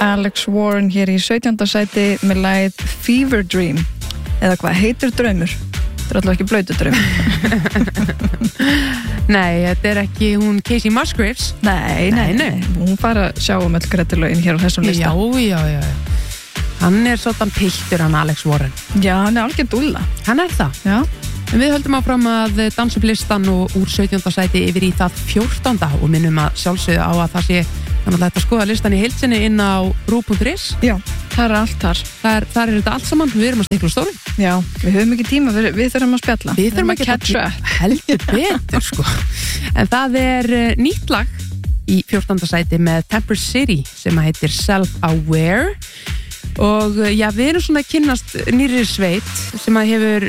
Alex Warren hér í 17. sæti með lagið Fever Dream eða hvað heitir draumur? Þetta er alltaf ekki blautur draumur. Nei, þetta ekki hún Casey Musgraves. Nei. Hún fara að sjá öll gretulögin hér á þessum lista. Já. Hann svolítan piltur hann Alex Warren. Já, hann algjör dúlla. Hann það. Já. En við höldum áfram að dansa upp listan og úr 17. sæti yfir í það 14. og minnum að sjálfsögðu á að það sé þannig að skoða listan í heilsinni inn á ru.is. Já, það er allt þar. Þar þetta allt saman, við erum að stikla stólinn. Já, við höfum ekki tíma, við þurfum að spjalla. Við þurfum að catch up. Heldur betur, sko. En það nýtt lag í 14. sæti með Temper City sem heitir Self-Aware. Og já, við erum svona að kynnast nýrri sveit sem að hefur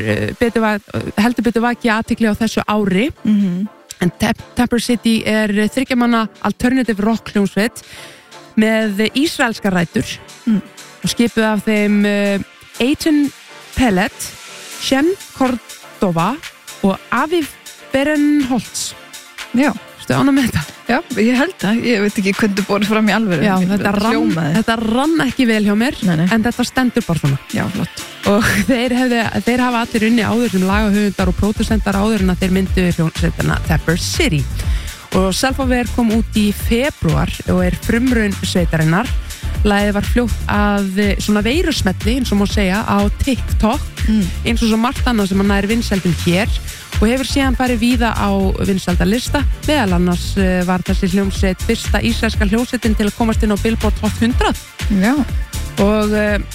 heldur betur vakið athygli á þessu ári. En Temper City 3 manna alternative rock hljómsveit með ísraelskar rætur og skipuð af þeim Eitan Pellet, Shem Cordova og Aviv Berenholtz. Já. Stu ánað með þetta? Já, ég held það. Ég veit ekki hvernig þú borðið fram í alvöru. Já, þetta rann ekki vel hjá mér. Nei. En þetta stendur bara svona. Já, flott. Og þeir hafa allir unni áður sem lagahöfundar og pródusendar áður en að þeir myndu hljómsveitina Temper City. Og Self-Aware kom út í febrúar og frumraun sveitarinnar. Lagið var fljótt að svona veirusmelli, eins og má segja, á TikTok, eins og svo margt annað sem hann vinsældum hér og hefur síðan farið víða á vinsældalista. Meðal annars var þessi hljómsveit fyrsta ísraelska hljómsveitin til að komast inn á Billboard Hot 100. Já. Og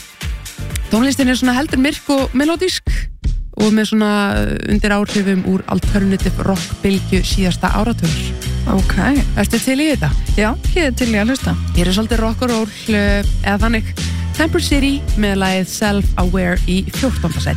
tónlistin svona heldur myrk og melodísk og með svona undir áhrifum úr alternative rock bylgju síðasta áratugur. Ok. Ertu til í þetta? Já, ég til í að hlusta. Ég svolítið rock and roll eða þannig. Temper City með lagið Self-Aware í 14. sæti.